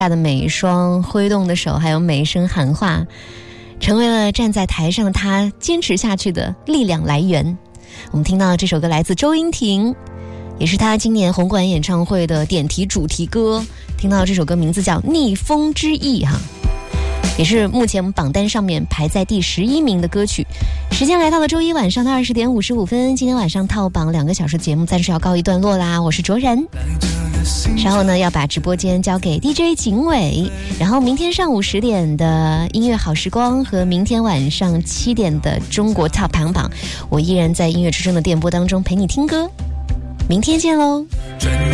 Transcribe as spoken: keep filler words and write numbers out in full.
下的每一双挥动的手，还有每一声喊话，成为了站在台上他坚持下去的力量来源。我们听到这首歌来自周英婷，也是他今年红馆演唱会的点题主题歌。听到这首歌名字叫《逆风之翼》哈，也是目前榜单上面排在第十一名的歌曲。时间来到了周一晚上的二十点五十五分，今天晚上套榜两个小时节目暂时要告一段落啦。我是卓然，稍后呢要把直播间交给 D J 景伟，然后明天上午十点的音乐好时光和明天晚上七点的中国 Top 排行榜，我依然在音乐之声的电波当中陪你听歌。明天见喽。